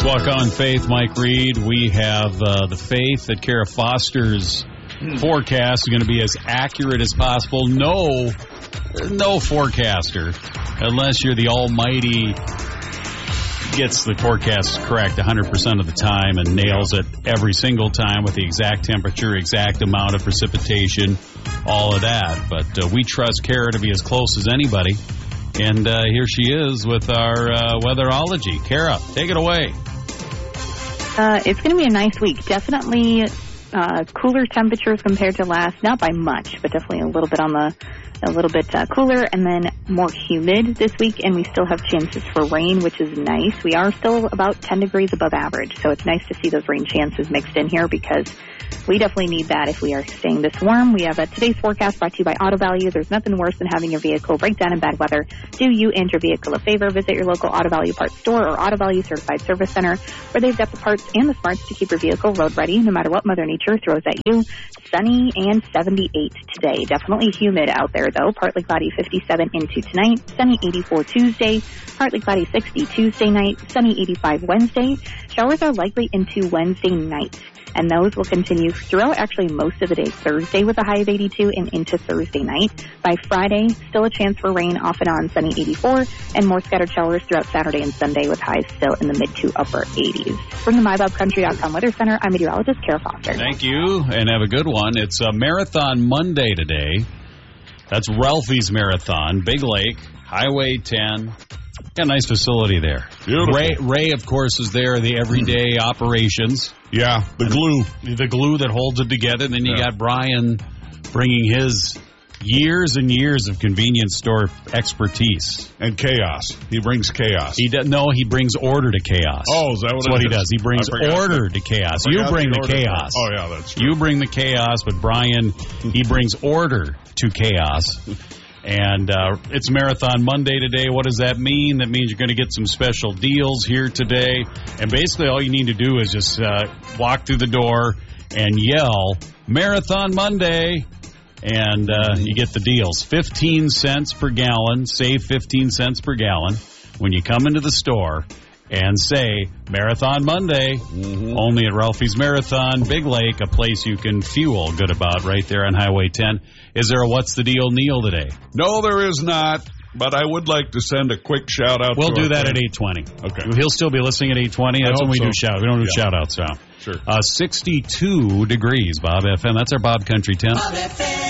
Let's walk on faith, Mike Reed. We have the faith that Kara Foster's forecast is going to be as accurate as possible. No forecaster, unless you're the almighty, gets the forecast correct 100% of the time and nails it every single time with the exact temperature, exact amount of precipitation, all of that. But we trust Kara to be as close as anybody. And here she is with our weatherology. Kara, take it away. It's going to be a nice week. Definitely cooler temperatures compared to last, not by much, but definitely a little bit cooler, and then more humid this week, and we still have chances for rain, which is nice. We are still about 10 degrees above average, so it's nice to see those rain chances mixed in here because we definitely need that if we are staying this warm. We have today's forecast brought to you by Auto Value. There's nothing worse than having your vehicle break down in bad weather. Do you and your vehicle a favor. Visit your local Auto Value parts store or Auto Value certified service center, where they've got the parts and the smarts to keep your vehicle road ready no matter what Mother Nature throws at you. Sunny and 78 today. Definitely humid out there, though. Partly cloudy 57 into tonight. Sunny 84 Tuesday. Partly cloudy 60 Tuesday night. Sunny 85 Wednesday. Showers are likely into Wednesday night, and those will continue throughout actually most of the day Thursday with a high of 82 and into Thursday night. By Friday, still a chance for rain off and on, sunny 84, and more scattered showers throughout Saturday and Sunday with highs still in the mid to upper 80s. From the MyBobCountry.com Weather Center, I'm meteorologist Kara Foster. Thank you, and have a good one. It's a Marathon Monday today. That's Ralphie's Marathon, Big Lake, Highway 10. Got a nice facility there. Beautiful. Ray, of course, is there, the everyday operations. Yeah, the glue. The glue that holds it together. And then you got Brian bringing his years and years of convenience store expertise. And chaos. He brings chaos. He brings order to chaos. Oh, is that what he does? He brings order to chaos. You bring the chaos. Oh, yeah, that's true. You bring the chaos, but Brian, he brings order to chaos. And it's Marathon Monday today. What does that mean? That means you're going to get some special deals here today. And basically all you need to do is just walk through the door and yell, Marathon Monday, and you get the deals. 15 cents per gallon. Save 15 cents per gallon when you come into the store and say, Marathon Monday, only at Ralphie's Marathon, Big Lake, a place you can feel good about right there on Highway 10. Is there a What's the Deal Neil today? No, there is not, but I would like to send a quick shout-out. We'll do that at 8:20. Okay. He'll still be listening at 8:20. That's when we do shout. We don't do shout-outs now. Sure. 62 degrees, Bob FM. That's our Bob Country 10. Bob FM.